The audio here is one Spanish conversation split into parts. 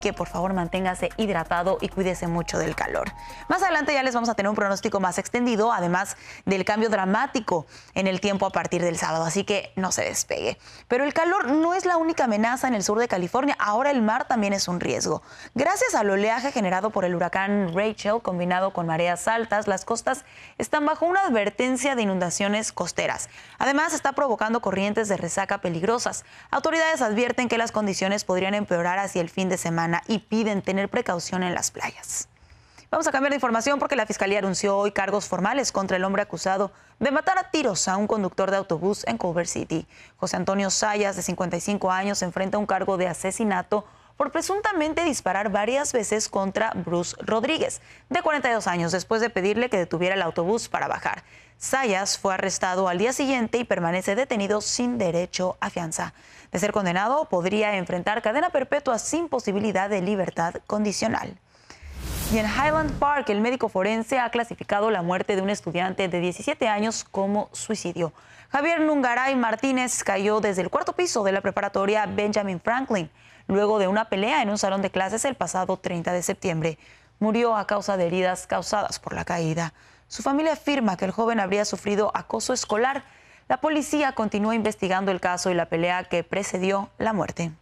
que por favor manténgase hidratado y cuídese mucho del calor. Más adelante ya les vamos a tener un pronóstico más extendido, además del cambio dramático en el tiempo a partir del sábado, así que no se despegue. Pero el calor no es la única amenaza en el sur de California, ahora el mar también es un riesgo. Gracias al oleaje generado por el huracán Rachel, combinado con mareas altas, las costas están bajo una advertencia de inundaciones costeras. Además, está provocando corrientes de resaca peligrosas. Autoridades advierten que las condiciones podrían empeorar hacia el fin de semana y piden tener precaución en las playas. Vamos a cambiar de información porque la Fiscalía anunció hoy cargos formales contra el hombre acusado de matar a tiros a un conductor de autobús en Culver City. José Antonio Zayas, de 55 años, enfrenta un cargo de asesinato por presuntamente disparar varias veces contra Bruce Rodríguez, de 42 años, después de pedirle que detuviera el autobús para bajar. Zayas fue arrestado al día siguiente y permanece detenido sin derecho a fianza. De ser condenado, podría enfrentar cadena perpetua sin posibilidad de libertad condicional. Y en Highland Park, el médico forense ha clasificado la muerte de un estudiante de 17 años como suicidio. Javier Nungaray Martínez cayó desde el cuarto piso de la preparatoria Benjamin Franklin, luego de una pelea en un salón de clases el pasado 30 de septiembre. Murió a causa de heridas causadas por la caída. Su familia afirma que el joven habría sufrido acoso escolar. La policía continúa investigando el caso y la pelea que precedió la muerte.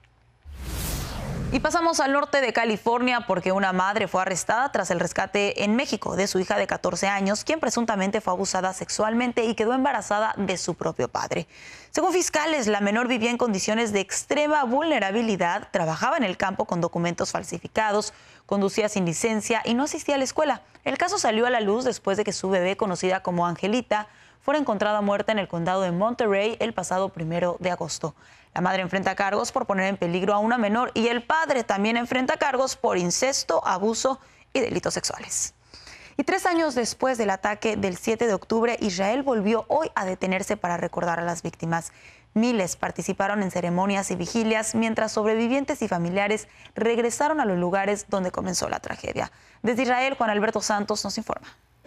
Y pasamos al norte de California porque una madre fue arrestada tras el rescate en México de su hija de 14 años, quien presuntamente fue abusada sexualmente y quedó embarazada de su propio padre. Según fiscales, la menor vivía en condiciones de extrema vulnerabilidad, trabajaba en el campo con documentos falsificados, conducía sin licencia y no asistía a la escuela. El caso salió a la luz después de que su bebé, conocida como Angelita, fuera encontrada muerta en el condado de Monterey el pasado 1 de agosto. La madre enfrenta cargos por poner en peligro a una menor y el padre también enfrenta cargos por incesto, abuso y delitos sexuales. Y 3 años después del ataque del 7 de octubre, Israel volvió hoy a detenerse para recordar a las víctimas. Miles participaron en ceremonias y vigilias mientras sobrevivientes y familiares regresaron a los lugares donde comenzó la tragedia. Desde Israel, Juan Alberto Santos nos informa.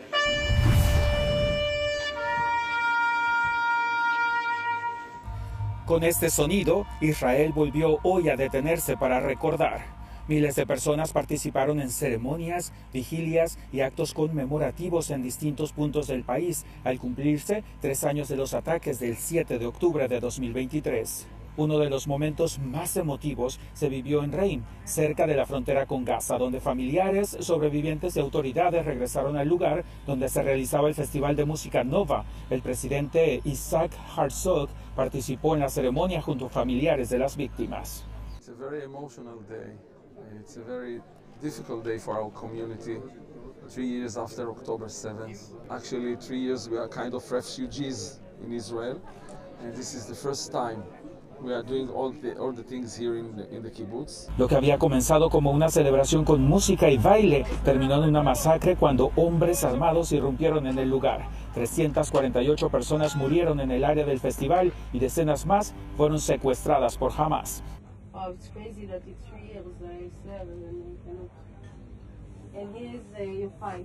Con este sonido, Israel volvió hoy a detenerse para recordar. Miles de personas participaron en ceremonias, vigilias y actos conmemorativos en distintos puntos del país al cumplirse 3 años de los ataques del 7 de octubre de 2023. Uno de los momentos más emotivos se vivió en Reim, cerca de la frontera con Gaza, donde familiares, sobrevivientes y autoridades regresaron al lugar donde se realizaba el Festival de Música Nova. El presidente Isaac Herzog participó en la ceremonia junto a familiares de las víctimas. It's a very emotional day. It's a very difficult day for our community. 3 years after October 7th. Actually, 3 years we are kind of refugees in Israel, and this is the first time we are doing all the things here in the kibbutz. Lo que había comenzado como una celebración con música y baile terminó en una masacre cuando hombres armados irrumpieron en el lugar. 348 personas murieron en el área del festival y decenas más fueron secuestradas por Hamas. Oh, it's crazy that it's 3 years, I said, and he is Yochai.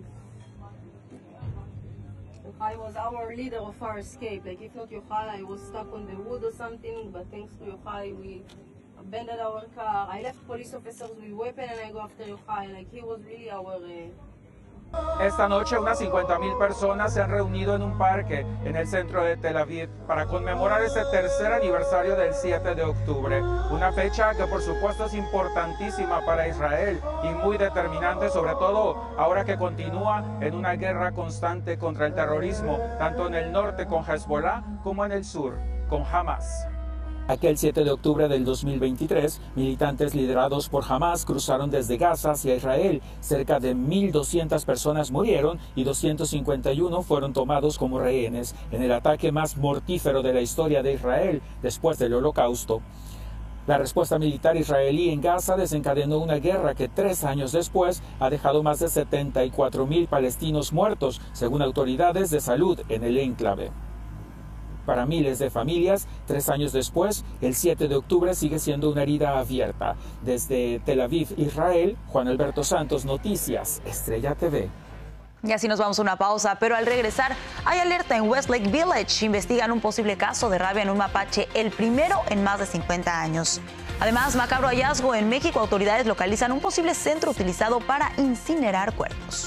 Yochai was our leader of our escape. Like, if not Yochai, I was stuck on the wood or something, but thanks to Yochai, we abandoned our car. I left police officers with weapon and I go after Yochai. Like, he was really our... Esta noche unas 50.000 personas se han reunido en un parque en el centro de Tel Aviv para conmemorar este tercer aniversario del 7 de octubre. Una fecha que por supuesto es importantísima para Israel y muy determinante, sobre todo ahora que continúa en una guerra constante contra el terrorismo, tanto en el norte con Hezbollah como en el sur con Hamas. Aquel 7 de octubre del 2023, militantes liderados por Hamas cruzaron desde Gaza hacia Israel. Cerca de 1.200 personas murieron y 251 fueron tomados como rehenes en el ataque más mortífero de la historia de Israel después del Holocausto. La respuesta militar israelí en Gaza desencadenó una guerra que 3 años después ha dejado más de 74.000 palestinos muertos, según autoridades de salud en el enclave. Para miles de familias, 3 años después, el 7 de octubre sigue siendo una herida abierta. Desde Tel Aviv, Israel, Juan Alberto Santos, Noticias, Estrella TV. Y así nos vamos a una pausa, pero al regresar hay alerta en Westlake Village. Investigan un posible caso de rabia en un mapache, el primero en más de 50 años. Además, macabro hallazgo en México. Autoridades localizan un posible centro utilizado para incinerar cuerpos.